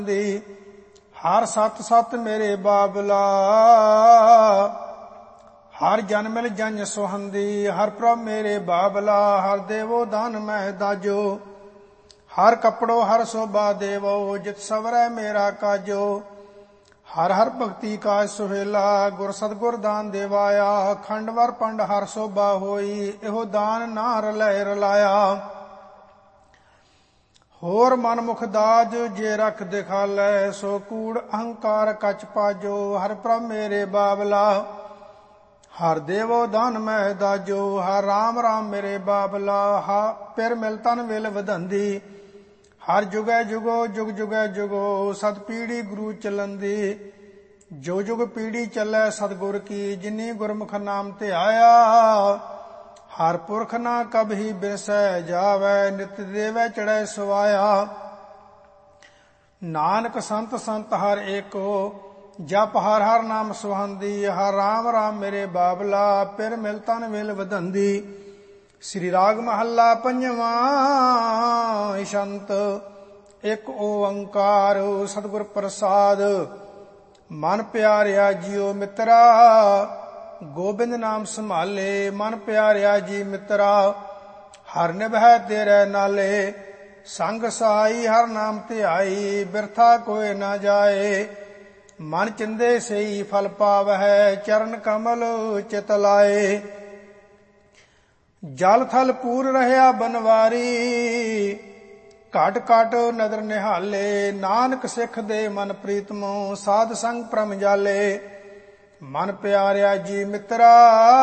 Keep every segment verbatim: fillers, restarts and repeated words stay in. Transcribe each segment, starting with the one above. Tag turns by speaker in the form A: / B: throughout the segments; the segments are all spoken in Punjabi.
A: ਹਰ ਸਤ ਸਤ ਮੇਰੇ ਬਾਬਲਾ, ਹਰ ਜਨ ਮਿਲ ਜਨ ਸੁਹੰਦੀ। ਹਰ ਪ੍ਰਭ ਮੇਰੇ ਬਾਬਲਾ, ਹਰ ਦੇਵੋ ਦਾਨ ਮਹਿ ਦਾਜੋ। ਹਰ ਕਪੜੋ ਹਰ ਸੋਭਾ ਦੇਵੋ, ਜਿਤ ਸਵਰੈ ਮੇਰਾ ਕਾਜੋ। ਹਰ ਹਰ ਭਗਤੀ ਕਾਜ ਸੁਹੇਲਾ, ਗੁਰ ਸਤਿਗੁਰ ਦਾਨ ਦੇਵਾਇਆ। ਖੰਡਵਰ ਪੰਡ ਹਰ ਸੋਭਾ ਹੋਈ, ਇਹੋ ਦਾਨ ਨਾ ਰਲੈ ਰਲਾਇਆ। ਹੋਰ ਮਨਮੁਖ ਦਾਜ ਜੇ ਰਖ ਦਿਖਾਲੈ, ਸੋ ਕੂੜ ਅਹੰਕਾਰ ਕਛ ਪਾਜੋ। ਹਰ ਪ੍ਰਭ ਮੇਰੇ ਬਾਬਲਾ, ਹਰ ਦੇਵੋ ਦਾਨ ਮਹਿ ਦਾਜੋ। ਹਰ ਰਾਮ ਰਾਮ ਮੇਰੇ ਬਾਬਲਾ, ਹਾ ਪਿਰ ਮਿਲ ਤਨ ਵਿਲ ਵਧੰਦੀ। ਹਰ ਜੁਗੈ ਜੁਗੋ ਜੁਗ ਜੁਗੈ ਜੁਗੋ, ਸਤ ਪੀੜੀ ਗੁਰੂ ਚਲੰਦੀ। ਜੋ ਜੁਗ ਪੀੜੀ ਚੱਲੈ ਸਤਿਗੁਰ ਕੀ, ਜਿਨੀ ਗੁਰਮੁਖ ਨਾਮ ਧਿਆਇਆ। ਹਰ ਪੁਰਖ ਨਾ ਕਬਹੀ ਬਿਰਸੈ ਜਾਵੈ, ਨਿਤ ਦੇਵੈ ਚੜੈ ਸਵਾਇਆ। ਨਾਨਕ ਸੰਤ ਸੰਤ ਹਰ ਏਕੋ, ਜਪ ਹਰ ਹਰ ਨਾਮ ਸੁਹੰਦੀ। ਹਰ ਰਾਮ ਰਾਮ ਮੇਰੇ ਬਾਬਲਾ, ਪਿਰ ਮਿਲ ਤਨ ਵਿਲ ਵਧੰਦੀ। ਸ੍ਰੀ ਰਾਗ ਮਹੱਲਾ ਪੰਜਵਾਂ। ਇਸ਼ੰਤ ਇੱਕ ਓੰਕਾਰ ਸਤਿਗੁਰ ਪ੍ਰਸਾਦ। ਮਨ ਪਿਆਰਿਆ ਜੀਓ ਮਿੱਤਰਾ, ਗੋਬਿੰਦ ਨਾਮ ਸੰਭਾਲੇ। ਮਨ ਪਿਆਰਿਆ ਜੀ ਮਿੱਤਰਾ, ਹਰ ਨਿਭੈ ਤੇਰੇ ਨਾਲੇ। ਸੰਗ ਸਹਾਈ ਹਰ ਨਾਮ ਧਿਆਈ, ਬਿਰਥਾ ਕੋਇ ਨਾ ਜਾਏ। ਮਨ ਚਿੰਦੇ ਸਈ ਫਲ ਪਾਵਹਿ, ਚਰਨ ਕਮਲ ਚਿਤ ਲਾਏ। ਜਲ ਥਲ ਪੂਰ ਰਹਿਆ ਬਨਵਾਰੀ, ਘਟ ਘਟ ਨਦਰ ਨਿਹਾਲੇ। ਨਾਨਕ ਸਿੱਖ ਦੇ ਮਨ ਪ੍ਰੀਤਮੋ, ਸਾਧ ਸੰਗ ਪ੍ਰਮ ਜਾਲੇ। ਮਨ ਪਿਆਰਿਆ ਜੀ ਮਿੱਤਰਾ,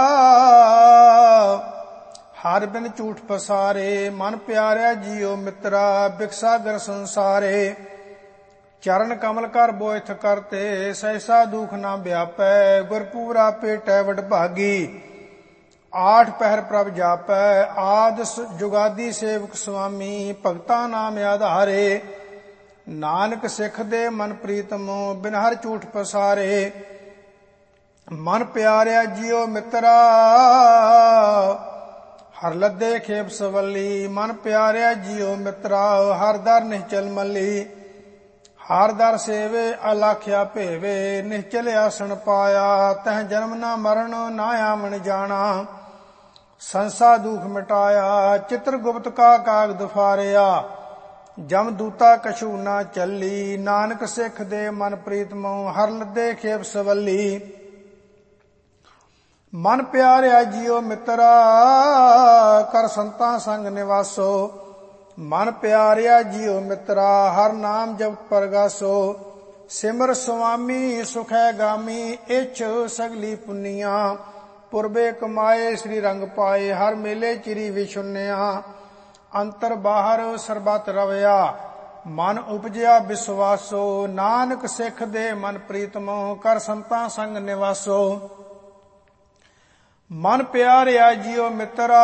A: ਹਰ ਬਿਨ ਝੂਠ ਪਸਾਰੇ। ਮਨ ਪਿਆਰਿਆ ਜੀਓ ਮਿੱਤਰਾ, ਬਿਕਸਾਗਰ ਸੰਸਾਰੇ। ਚਰਨ ਕਮਲ ਕਰ ਬੋਇਥ ਕਰਤੇ, ਸਹਿਸਾ ਦੁਖ ਨਾ ਵਿਆਪੈ। ਗੁਰਪੂਰਾ ਭੇਟੈ ਵਡਭਾਗੀ, ਆਠ ਪਹਿਰ ਪ੍ਰਭ ਜਾਪੈ। ਆਦ ਜੁਗਾਦੀ ਸੇਵਕ ਸੁਆਮੀ, ਭਗਤਾ ਨਾਮ ਆਧਾਰੇ। ਨਾਨਕ ਸਿੱਖ ਦੇ ਮਨ ਪ੍ਰੀਤਮੋ, ਬਿਨ ਹਰ ਝੂਠ ਪਸਾਰੇ। ਮਨ ਪਿਆਰਿਆ ਜੀਓ ਮਿੱਤਰਾ, ਹਰ ਲੱਦੇ ਖੇਪ ਸਵੱਲੀ। ਮਨ ਪਿਆਰਿਆ ਜੀਓ ਮਿੱਤਰਾ, ਹਰ ਦਰ ਨਿਹਚਲ ਮੱਲੀ। ਹਰ ਦਰ ਸੇਵੇ ਅਲਾਖਿਆ ਭੇਵੇ, ਨਿਹਚਲ ਆਸਣ ਪਾਇਆ। ਤਹ ਜਨਮ ਨਾ ਮਰਨ, ਨਾ ਆਵਣ ਜਾਣਾ। ਸੰਸਾ ਦੁਖ ਮਿਟਾਇਆ, ਚਿਤਰ ਗੁਪਤ ਕਾ ਕਾਗਦ ਫਾਰਿਆ। ਜਮ ਦੂਤਾ ਕਛੂ ਨਾ ਚੱਲੀ। ਨਾਨਕ ਸਿੱਖ ਦੇ ਮਨ ਪ੍ਰੀਤਮੋ, ਹਰ ਲੱਦੇ ਖੇਪ ਸਵੱਲੀ। ਮਨ ਪਿਆਰਿਆ ਜੀਓ ਮਿੱਤਰਾ, ਕਰ ਸੰਤਾਂ ਸੰਗ ਨਿਵਾਸੋ। ਮਨ ਪਿਆਰਿਆ ਜੀਓ ਮਿੱਤਰਾ, ਹਰ ਨਾਮ ਜਪਤ ਪਰਗਾਸੋ। ਸਿਮਰ ਸੁਆਮੀ ਸੁਖੈ ਗਾਮੀ, ਇਛ ਸਗਲੀ ਪੁੰਨੀਆਂ। ਪੁਰਬੇ ਕਮਾਏ ਸ੍ਰੀ ਰੰਗ ਪਾਏ, ਹਰ ਮੇਲੇ ਚਿਰੀ ਵਿਸ਼ੁੰਨਿਆ। ਅੰਤਰ ਬਾਹਰ ਸਰਬਤ ਰਵਿਆ, ਮਨ ਉਪਜਿਆ ਵਿਸਵਾਸੋ। ਨਾਨਕ ਸਿੱਖ ਦੇ ਮਨ ਪ੍ਰੀਤਮੋ, ਕਰ ਸੰਤਾਂ ਸੰਗ ਨਿਵਾਸੋ। ਮਨ ਪਿਆਰਿਆ ਜੀਓ ਮਿੱਤਰਾ,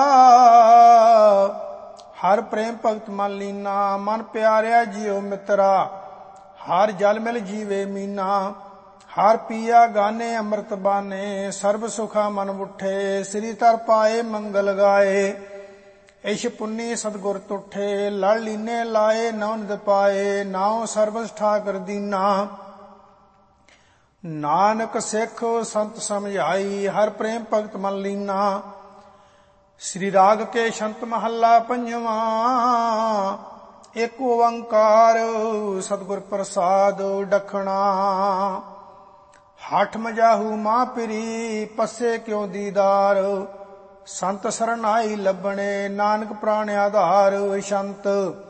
A: ਹਰ ਪ੍ਰੇਮ ਭਗਤ ਮਨ ਲੀਨਾ। ਮਨ ਪਿਆਰਿਆ ਜੀਓ ਮਿੱਤਰਾ, ਹਰ ਜਲ ਮਿਲ ਜੀਵੇ ਮੀਨਾ। ਹਰ ਪੀਆ ਗਾਨੇ ਅੰਮ੍ਰਿਤ ਬਾਨੇ, ਸਰਬ ਸੁਖਾ ਮਨ ਉਠੇ। ਸ੍ਰੀ ਧਰ ਪਾਏ ਮੰਗਲ ਗਾਏ, ਇਸ਼ ਪੁੰਨੀ ਸਤਿਗੁਰ ਤੁਠੇ। ਲੜ ਲੀਨੇ ਲਾਏ ਨਉ ਨਿਧ ਪਾਏ, ਨਾਉ ਸਰਬਸ ਠਾਕੁਰ ਦੀਨਾ। ਨਾਨਕ ਸਿੱਖ ਸੰਤ ਸਮਝਾਈ, ਹਰ ਪ੍ਰੇਮ ਭਗਤ ਮਨ ਲੀਨਾ। ਸ੍ਰੀ ਰਾਗ ਕੇ ਸ਼ੰਤ ਮਹੱਲਾ ਪੰਜਵਾਂ। ਇੱਕ ਓੰਕਾਰ ਸਤਿਗੁਰ ਪ੍ਰਸਾਦ ਡਖਣਾ। ਹਠ ਮਜਾਹੂ ਮਾਂ ਪਿਰੀ, ਪੱਸੇ ਕਿਉ ਦੀਦਾਰ। ਸੰਤ ਸਰਨਾਈ ਲੱਭਣੇ, ਨਾਨਕ ਪ੍ਰਾਣ ਆਧਾਰ। ਸ਼ੰਤ